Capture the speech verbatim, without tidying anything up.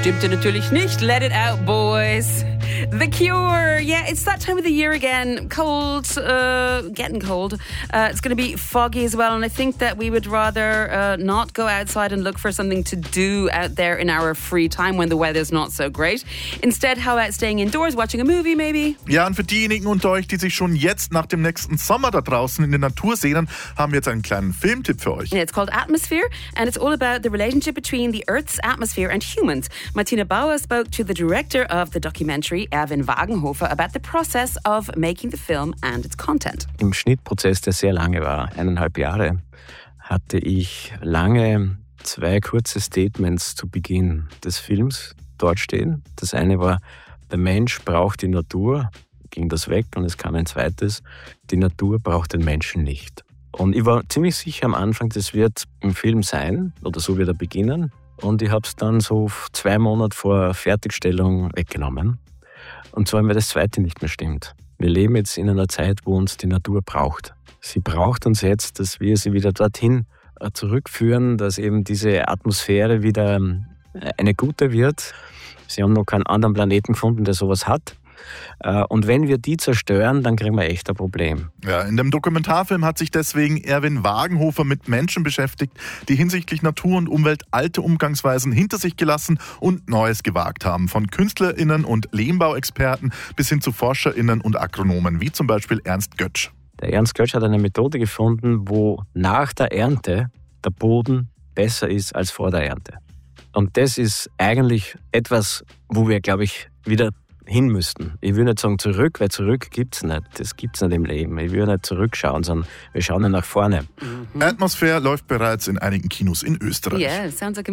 Stimmte natürlich nicht. Let it out, boys. The Cure. Yeah, it's that time of the year again. Cold, uh, getting cold. Uh, it's going to be foggy as well, and I think that we would rather uh, not go outside and look for something to do out there in our free time when the weather's not so great. Instead, how about staying indoors, watching a movie maybe? Ja, und für diejenigen unter euch, die sich schon jetzt nach dem nächsten Sommer da draußen in der Natur sehnen, haben wir jetzt einen kleinen Filmtipp für euch. Yeah, it's called Atmosphere, and it's all about the relationship between the Earth's atmosphere and humans. Martina Bauer spoke to the director of the documentary, Erwin Wagenhofer, about the process of making the film and its content. Im Schnittprozess, der sehr lange war, eineinhalb Jahre, hatte ich lange zwei kurze Statements zu Beginn des Films dort stehen. Das eine war, der Mensch braucht die Natur, ging das weg, und es kam ein zweites, die Natur braucht den Menschen nicht. Und ich war ziemlich sicher am Anfang, das wird im Film sein, oder so wird er beginnen. Und ich habe es dann so zwei Monate vor Fertigstellung weggenommen. Und zwar, weil das zweite nicht mehr stimmt. Wir leben jetzt in einer Zeit, wo uns die Natur braucht. Sie braucht uns jetzt, dass wir sie wieder dorthin zurückführen, dass eben diese Atmosphäre wieder eine gute wird. Sie haben noch keinen anderen Planeten gefunden, der sowas hat. Und wenn wir die zerstören, dann kriegen wir echt ein Problem. Ja, in dem Dokumentarfilm hat sich deswegen Erwin Wagenhofer mit Menschen beschäftigt, die hinsichtlich Natur und Umwelt alte Umgangsweisen hinter sich gelassen und Neues gewagt haben. Von KünstlerInnen und Lehmbauexperten bis hin zu ForscherInnen und Agronomen, wie zum Beispiel Ernst Götsch. Der Ernst Götsch hat eine Methode gefunden, wo nach der Ernte der Boden besser ist als vor der Ernte. Und das ist eigentlich etwas, wo wir, glaube ich, wieder hin müssten. Ich will nicht sagen zurück, weil zurück gibt's nicht. Das gibt's nicht im Leben. Ich will nicht zurückschauen, sondern wir schauen ja nach vorne. Mhm. Atmosphere läuft bereits in einigen Kinos in Österreich. Yeah, sounds like a